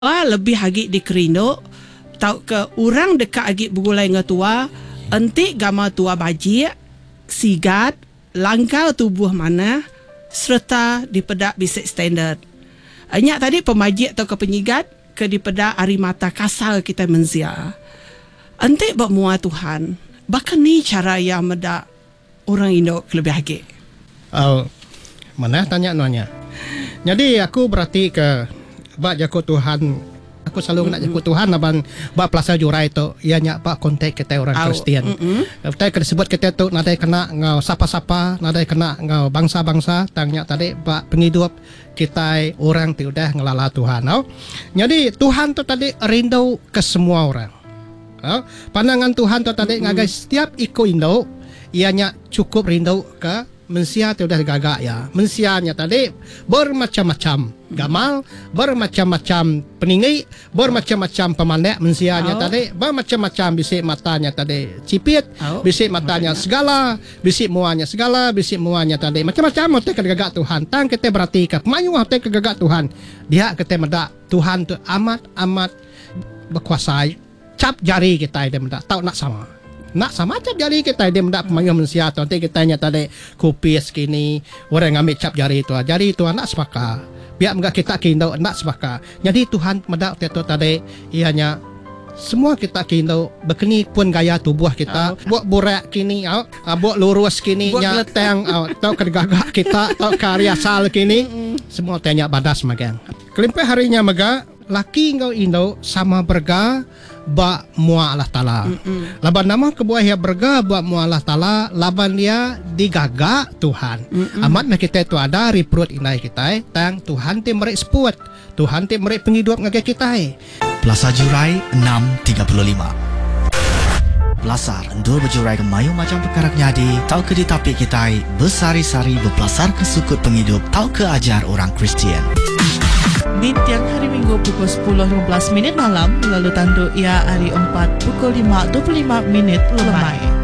lebih hagi di kerino tau ke orang dekat hagi bergulai dengan tua entik gambar tua bajik sigat langkau tubuh mana serta dipedak bisik standard. Banyak tadi pemajik atau ke penyigat ke dipedak ari mata kasar kita menzia. Entik buat mua Tuhan. Bahkan ni cara yang medak orang Indo lebih hagi. Mana tanya nanya. Jadi aku berarti ke bak jago Tuhan. Aku selalu nak jago Tuhan aban bak Plaza Jurai tu ianya bak kontak kita orang Kristian. Kita disebut kita tu nadai kena ngau sapa-sapa, nadai kena ngau bangsa-bangsa tangnya tadi bak penghidup kita orang tu dah ngelala Tuhan. Jadi Tuhan tu tadi rindu ke semua orang. Pandangan Tuhan tu tadi ngagai setiap iko Indo ianya cukup rindu ke mensia tu dah gagak ya. Mensianya tadi bermacam-macam gamal, bermacam-macam peninggi, bermacam-macam pemandek mensianya tadi, bermacam-macam bisik matanya tadi cipit, bisik matanya segala, bisik muanya segala, bisik muanya tadi macam-macam hotel ke gagak Tuhan. Tang kita berarti ke pemayu hotel ke gagak Tuhan. Dia kita medak Tuhan tu amat berkuasa. Cap jari kita dia medak tahu nak sama. Nak sama cap jari kita dia mendak pemayu manusia tu nanti kita nya tadi kupis kini orang ambil cap jari itu nak sepakat biar enggak kita kindo nak sepakat. Jadi Tuhan mendak tu tadi ianya semua kita kindo berkeni pun gaya tubuh kita buat borak kini buat lurus kini nya tang tau kergagak kita tau karya sal kini semua tanya badas magang kelimpe harinya maga laki engkau Indo sama berga ba mua Allah Ta'ala. Laban nama kebuah ya berga ba mua Allah Ta'ala, laban dia digagak Tuhan. Amat na kita tu ada reprut inai kita tang Tuhan te merek seput. Tuhan te merek penghidup ngage kita. Plaza Jurai 635. Belasar endul berjurai ke mayu macam perkara nyadi, tau ke ditapik kita bersari-sari berpelasar ke sukut penghidup, tau ke ajar orang Kristian. Di tiang hari Minggu pukul 10.15 malam lalu tanduk ia hari 4 pukul 5.25 lemai.